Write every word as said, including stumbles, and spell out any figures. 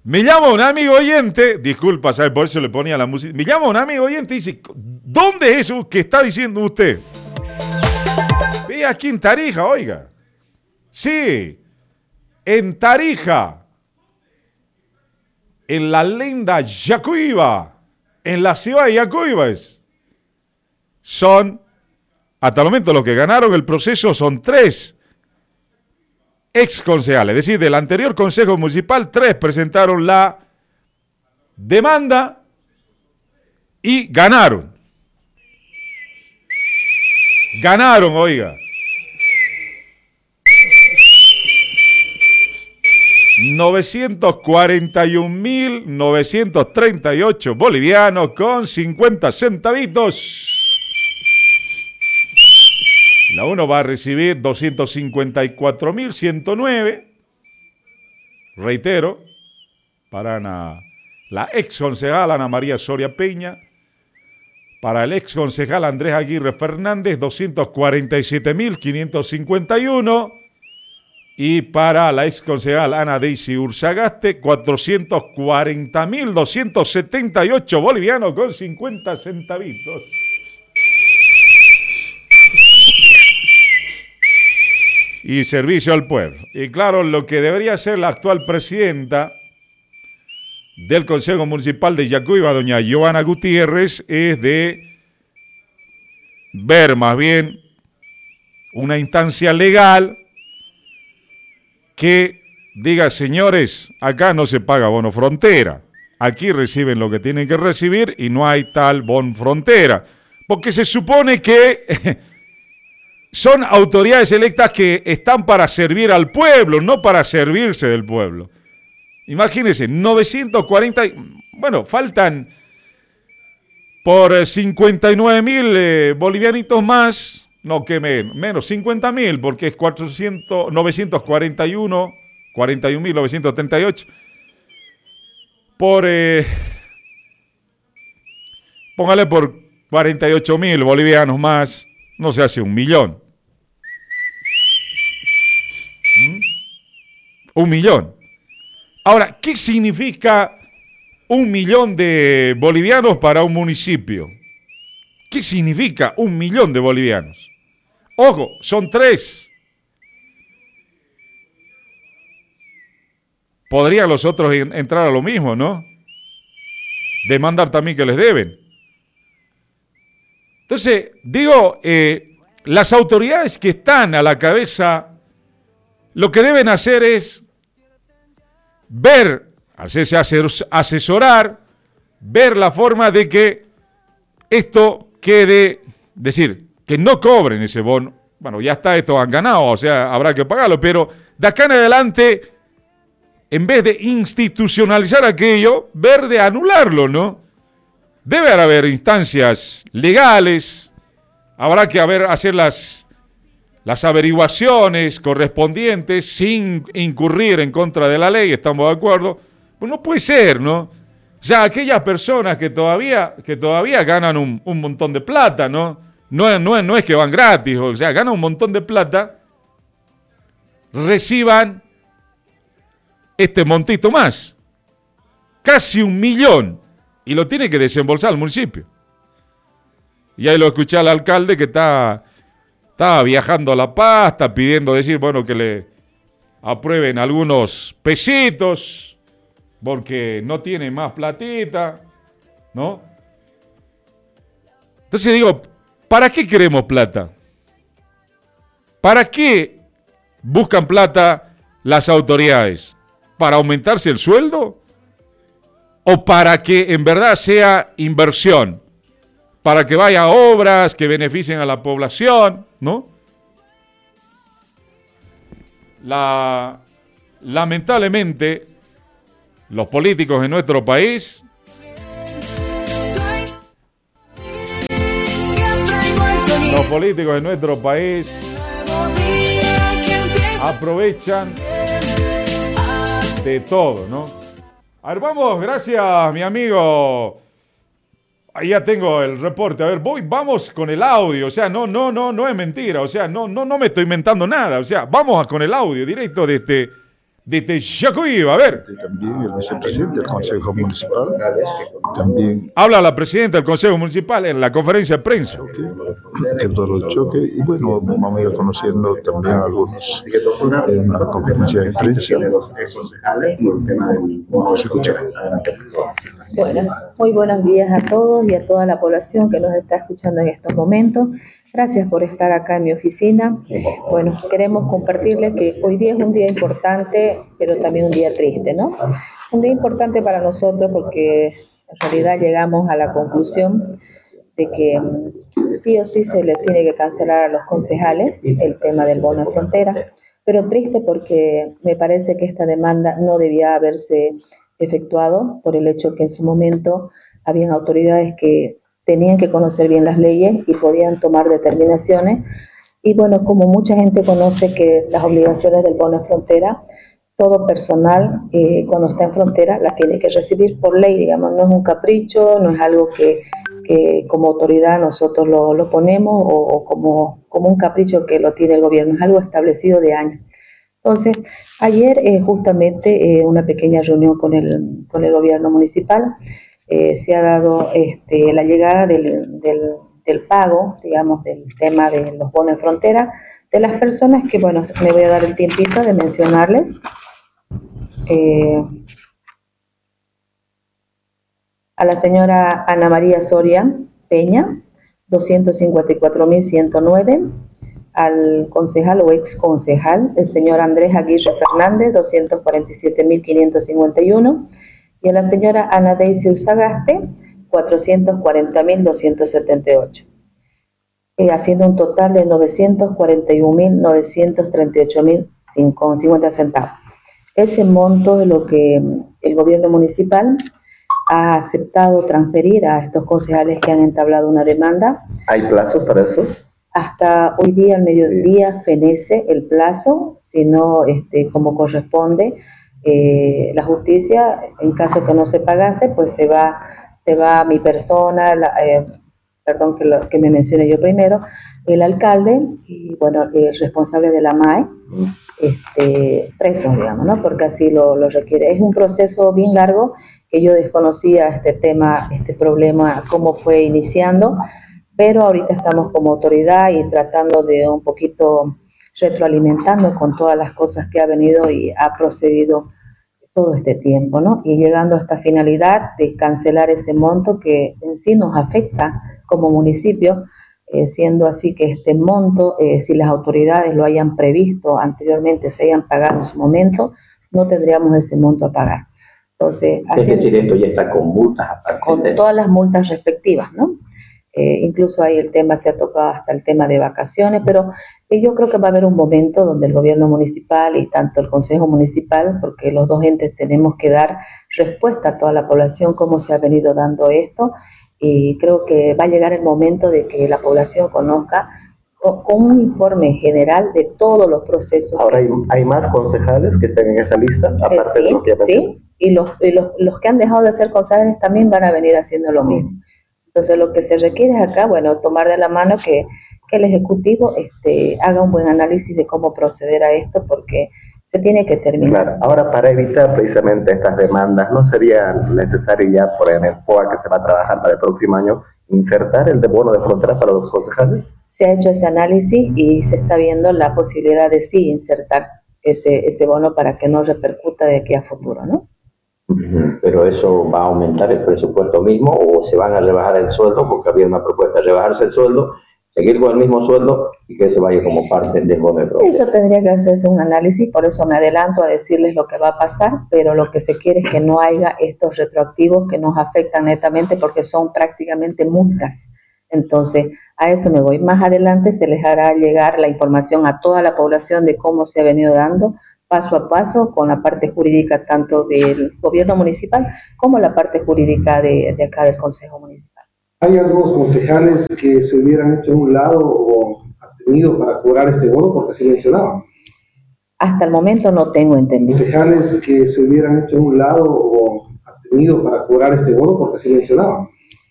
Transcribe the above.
Me llama un amigo oyente, disculpa, ¿sabes? Por eso le ponía la música. Me llama un amigo oyente y dice, ¿dónde es eso que está diciendo usted? Ve aquí en Tarija, oiga. Sí, en Tarija. En la linda Yacuiba. En la ciudad de Yacuiba es. Son, hasta el momento los que ganaron el proceso son tres ex concejales, es decir, del anterior consejo municipal, tres presentaron la demanda y ganaron. Ganaron, oiga. novecientos cuarenta y un mil novecientos treinta y ocho bolivianos con cincuenta centavitos. La uno va a recibir doscientos cincuenta y cuatro mil ciento nueve. Reitero, para Ana, la ex concejal Ana María Soria Peña. Para el ex concejal Andrés Aguirre Fernández, doscientos cuarenta y siete mil quinientos cincuenta y uno. Y para la ex concejal Ana Daisy Urzagaste, cuatrocientos cuarenta mil doscientos setenta y ocho bolivianos con cincuenta centavitos. Y servicio al pueblo. Y claro, lo que debería ser la actual presidenta del Consejo Municipal de Yacuiba, doña Giovanna Gutiérrez, es de ver más bien una instancia legal que diga, señores, acá no se paga bono frontera, aquí reciben lo que tienen que recibir y no hay tal bono frontera, porque se supone que son autoridades electas que están para servir al pueblo, no para servirse del pueblo. Imagínense, novecientos cuarenta, bueno, faltan por cincuenta y nueve mil eh, bolivianitos más, no, que menos, menos cincuenta mil, porque es cuatrocientos, novecientos cuarenta y uno, cuarenta y un mil novecientos treinta y ocho, por, eh, póngale por cuarenta y ocho mil bolivianos más, no se hace un millón. ¿Mm? Un millón. Ahora, ¿qué significa un millón de bolivianos para un municipio? ¿Qué significa un millón de bolivianos? Ojo, son tres. Podrían los otros entrar a lo mismo, ¿no? Demandar también que les deben. Entonces, digo, eh, las autoridades que están a la cabeza, lo que deben hacer es ver, hacerse asesorar, ver la forma de que esto quede, decir, que no cobren ese bono. Bueno, ya está, esto han ganado, o sea, habrá que pagarlo, pero de acá en adelante, en vez de institucionalizar aquello, ver de anularlo, ¿no? Debe haber instancias legales, habrá que haber, hacer las, las averiguaciones correspondientes sin incurrir en contra de la ley, estamos de acuerdo. Pues no puede ser, ¿no? O sea, aquellas personas que todavía, que todavía ganan un, un montón de plata, ¿no? No, no, no es que van gratis, o sea, ganan un montón de plata, reciban este montito más, casi un millón, y lo tiene que desembolsar el municipio. Y ahí lo escuché al alcalde que está, está viajando a La Paz, está pidiendo decir, bueno, que le aprueben algunos pesitos, porque no tiene más platita, ¿no? Entonces digo, ¿para qué queremos plata? ¿Para qué buscan plata las autoridades? ¿Para aumentarse el sueldo? ¿O para que en verdad sea inversión? Para que vaya a obras que beneficien a la población, ¿no? La, lamentablemente, los políticos en nuestro país los políticos en nuestro país aprovechan de todo, ¿no? A ver, vamos, gracias, mi amigo. Ahí ya tengo el reporte. A ver, voy, vamos con el audio. O sea, no, no, no, no es mentira. O sea, no, no, no me estoy inventando nada. O sea, vamos con el audio directo desde, desde Yacuiba. A ver. También el vicepresidente del Consejo Municipal. También habla la presidenta del Consejo Municipal en la conferencia de prensa. Que todo el choque. Y bueno, vamos a ir conociendo también algunos en la conferencia de prensa. Vamos a escuchar. Bueno, muy buenos días a todos y a toda la población que nos está escuchando en estos momentos. Gracias por estar acá en mi oficina. Bueno, queremos compartirles que hoy día es un día importante, pero también un día triste, ¿no? Un día importante para nosotros porque en realidad llegamos a la conclusión de que sí o sí se les tiene que cancelar a los concejales el tema del bono de frontera, pero triste porque me parece que esta demanda no debía haberse efectuado por el hecho que en su momento habían autoridades que tenían que conocer bien las leyes y podían tomar determinaciones. Y bueno, como mucha gente conoce que las obligaciones del bono de frontera, todo personal eh, cuando está en frontera las tiene que recibir por ley, digamos, no es un capricho, no es algo que, que como autoridad nosotros lo, lo ponemos o, o como, como un capricho que lo tiene el gobierno, es algo establecido de años. Entonces, ayer eh, justamente eh, una pequeña reunión con el, con el gobierno municipal, eh, se ha dado este, la llegada del, del, del pago, digamos, del tema de los bonos de frontera, de las personas que, bueno, me voy a dar el tiempito de mencionarles. Eh, a la señora Ana María Soria Peña, doscientos cincuenta y cuatro mil ciento nueve, al concejal o ex concejal, el señor Andrés Aguirre Fernández, doscientos cuarenta y siete mil quinientos cincuenta y uno, y a la señora Ana Daisy Urzagaste, cuatrocientos cuarenta mil doscientos setenta y ocho, eh, haciendo un total de novecientos cuarenta y un mil novecientos treinta y ocho mil cincuenta centavos. Ese monto es lo que el gobierno municipal ha aceptado transferir a estos concejales que han entablado una demanda. ¿Hay plazos para eso? Hasta hoy día, al mediodía, fenece el plazo, si no, este, como corresponde, eh, la justicia, en caso que no se pagase, pues se va, se va a mi persona, la, eh, perdón que, lo, que me mencione yo primero, el alcalde y, bueno, el responsable de la M A E, este, presos, digamos, ¿no? Porque así lo, lo requiere. Es un proceso bien largo que yo desconocía este tema, este problema, cómo fue iniciando, pero ahorita estamos como autoridad y tratando de un poquito retroalimentando con todas las cosas que ha venido y ha procedido todo este tiempo, ¿no? Y llegando a esta finalidad de cancelar ese monto que en sí nos afecta como municipio, eh, siendo así que este monto, eh, si las autoridades lo hayan previsto anteriormente, se hayan pagado en su momento, no tendríamos ese monto a pagar. Entonces, es decir, esto ya está con multas. Con todas las multas respectivas, ¿no? Eh, incluso ahí el tema se ha tocado hasta el tema de vacaciones, pero eh, yo creo que va a haber un momento donde el gobierno municipal y tanto el consejo municipal, porque los dos entes tenemos que dar respuesta a toda la población cómo se ha venido dando esto, y creo que va a llegar el momento de que la población conozca con, con un informe general de todos los procesos. Ahora hay, hay más concejales que están en esta lista, aparte eh, sí, de lo que ya mencioné. Sí, y, los, y los, los que han dejado de ser concejales también van a venir haciendo lo mismo. Entonces, lo que se requiere es acá, bueno, tomar de la mano que, que el Ejecutivo este, haga un buen análisis de cómo proceder a esto, porque se tiene que terminar. Claro. Ahora, para evitar precisamente estas demandas, ¿no sería necesario ya, por en el P O A que se va a trabajar para el próximo año, insertar el de bono de frontera para los concejales? Se ha hecho ese análisis y se está viendo la posibilidad de sí insertar ese, ese bono para que no repercuta de aquí a futuro, ¿no? Pero eso va a aumentar el presupuesto mismo o se van a rebajar el sueldo, porque había una propuesta de rebajarse el sueldo, seguir con el mismo sueldo y que se vaya como parte del bono de frontera. Eso tendría que hacerse un análisis, por eso me adelanto a decirles lo que va a pasar, pero lo que se quiere es que no haya estos retroactivos que nos afectan netamente porque son prácticamente multas. Entonces, a eso me voy. Más adelante se les hará llegar la información a toda la población de cómo se ha venido dando paso a paso con la parte jurídica tanto del gobierno municipal como la parte jurídica de, de acá del Consejo Municipal. ¿Hay algunos concejales que se hubieran hecho a un lado o abstenido para cobrar este bono? Porque así mencionaban. Hasta el momento no tengo entendido. ¿Concejales que se hubieran hecho a un lado o abstenido para cobrar este bono? Porque así mencionaban.